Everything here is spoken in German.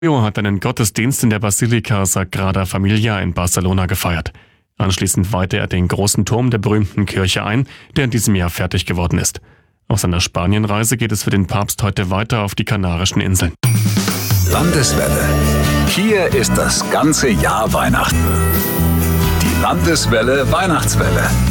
Bergoglio hat einen Gottesdienst in der Basilika Sagrada Familia in Barcelona gefeiert. Anschließend weihte er den großen Turm der berühmten Kirche ein, der in diesem Jahr fertig geworden ist. Auf seiner Spanienreise geht es für den Papst heute weiter auf die Kanarischen Inseln. Landeswelle. Hier ist das ganze Jahr Weihnachten. Die Landeswelle Weihnachtswelle.